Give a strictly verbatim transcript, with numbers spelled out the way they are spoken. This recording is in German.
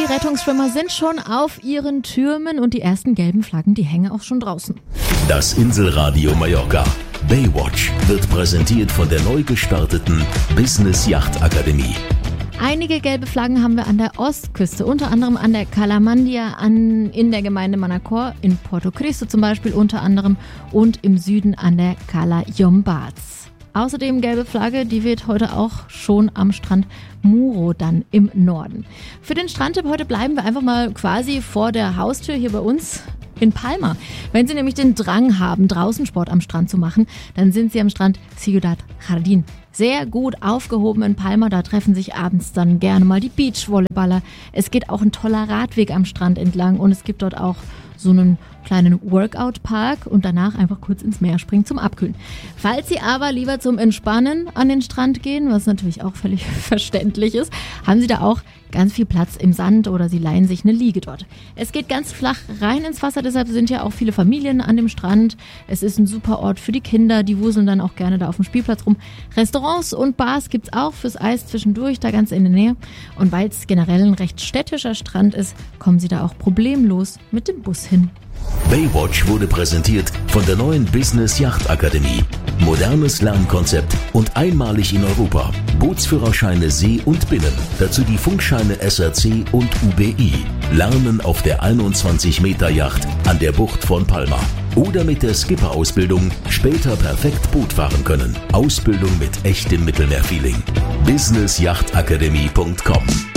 Die Rettungsschwimmer sind schon auf ihren Türmen und die ersten gelben Flaggen, die hängen auch schon draußen. Das Inselradio Mallorca. Baywatch wird präsentiert von der neu gestarteten Business Yacht Akademie. Einige gelbe Flaggen haben wir an der Ostküste, unter anderem an der Cala-Mandia, an, in der Gemeinde Manacor, in Porto Cristo zum Beispiel unter anderem und im Süden an der Cala Llombards. Außerdem gelbe Flagge, die weht heute auch schon am Strand Muro dann im Norden. Für den Strandtipp heute bleiben wir einfach mal quasi vor der Haustür hier bei uns in Palma. Wenn Sie nämlich den Drang haben, draußen Sport am Strand zu machen, dann sind Sie am Strand Ciudad Jardín. Sehr gut aufgehoben in Palma, da treffen sich abends dann gerne mal die Beachvolleyballer. Es geht auch ein toller Radweg am Strand entlang und es gibt dort auch so einen kleinen Workout-Park und danach einfach kurz ins Meer springen zum Abkühlen. Falls Sie aber lieber zum Entspannen an den Strand gehen, was natürlich auch völlig verständlich ist, haben Sie da auch ganz viel Platz im Sand oder Sie leihen sich eine Liege dort. Es geht ganz flach rein ins Wasser, deshalb sind ja auch viele Familien an dem Strand. Es ist ein super Ort für die Kinder, die wuseln dann auch gerne da auf dem Spielplatz rum. Restaurants und Bars gibt's auch fürs Eis zwischendurch, da ganz in der Nähe. Und weil es generell ein recht städtischer Strand ist, kommen Sie da auch problemlos mit dem Bus hin. Baywatch wurde präsentiert von der neuen Business Yacht Akademie. Modernes Lernkonzept und einmalig in Europa. Bootsführerscheine See und Binnen. Dazu die Funkscheine S R C und U B I. Lernen auf der einundzwanzig Meter Yacht an der Bucht von Palma. Oder mit der Skipper-Ausbildung später perfekt Boot fahren können. Ausbildung mit echtem Mittelmeerfeeling. business yacht akademie punkt com